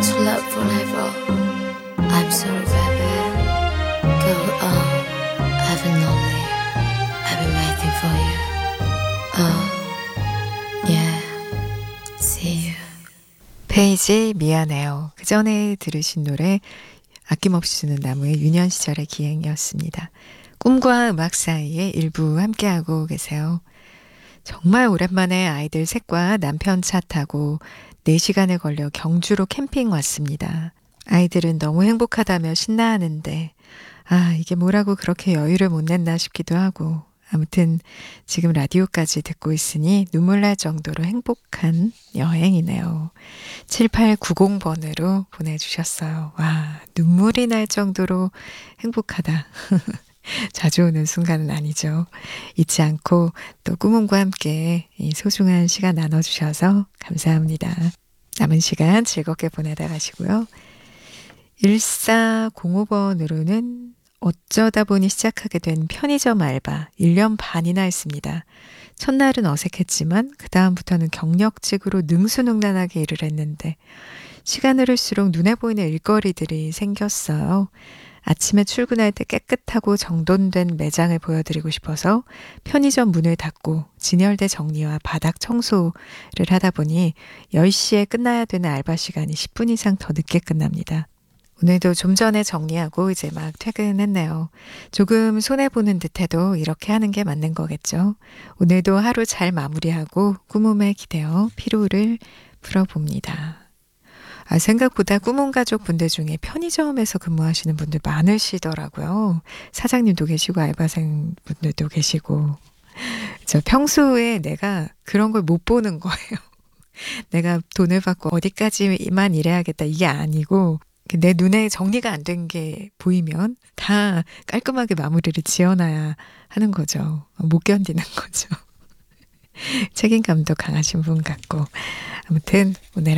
to love forever. I'm sorry, baby. Go on. I've been lonely. I've been waiting for you. Oh, yeah. See you. 페이지 미안해요. 그 전에 들으신 노래 아낌없이 주는 나무의 유년 시절의 기행이었습니다. 꿈과 음악 사이에 일부 함께하고 계세요. 정말 오랜만에 아이들 셋과 남편 차 타고 4시간에 걸려 경주로 캠핑 왔습니다. 아이들은 너무 행복하다며 신나하는데 이게 뭐라고 그렇게 여유를 못 냈나 싶기도 하고 아무튼 지금 라디오까지 듣고 있으니 눈물 날 정도로 행복한 여행이네요. 7890번으로 보내주셨어요. 와, 눈물이 날 정도로 행복하다. 자주 오는 순간은 아니죠. 잊지 않고 또 꾸문과 함께 이 소중한 시간 나눠주셔서 감사합니다. 남은 시간 즐겁게 보내다 가시고요. 1405번으로는 어쩌다 보니 시작하게 된 편의점 알바 1년 반이나 했습니다. 첫날은 어색했지만 그 다음부터는 경력직으로 능수능란하게 일을 했는데 시간을 흐를수록 눈에 보이는 일거리들이 생겼어요. 아침에 출근할 때 깨끗하고 정돈된 매장을 보여드리고 싶어서 편의점 문을 닫고 진열대 정리와 바닥 청소를 하다 보니 10시에 끝나야 되는 알바 시간이 10분 이상 더 늦게 끝납니다. 오늘도 좀 전에 정리하고 이제 막 퇴근했네요. 조금 손해보는 듯해도 이렇게 하는 게 맞는 거겠죠. 오늘도 하루 잘 마무리하고 꾸밈에 기대어 피로를 풀어봅니다. 생각보다 꾸문 가족 분들 중에 편의점에서 근무하시는 분들 많으시더라고요. 사장님도 계시고 알바생 분들도 계시고. 저 평소에 내가 그런 걸 못 보는 거예요. 내가 돈을 받고 어디까지만 일해야겠다 이게 아니고 내 눈에 정리가 안 된 게 보이면 다 깔끔하게 마무리를 지어놔야 하는 거죠. 못 견디는 거죠. 책임감도 강하신 분 같고. 아무튼 오늘